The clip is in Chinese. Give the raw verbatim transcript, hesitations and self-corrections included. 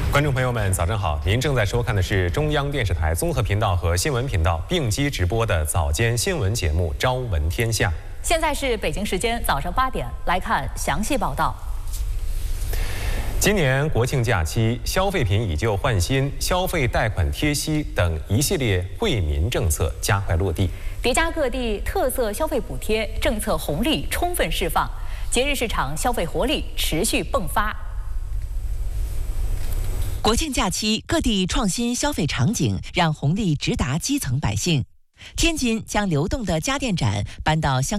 观众朋友们，早上好！您正在收看的是中央电视台综合频道和新闻频道并机直播的早间新闻节目《朝闻天下》。 现在是北京时间早上八点，来看详细报道。 今年国庆假期，消费品以旧换新、消费贷款贴息等一系列惠民政策加快落地， 叠加各地特色消费补贴政策红利充分释放，节日市场消费活力持续迸发。 国庆假期，各地创新消费场景让红利直达基层百姓。天津将流动的家电展搬到香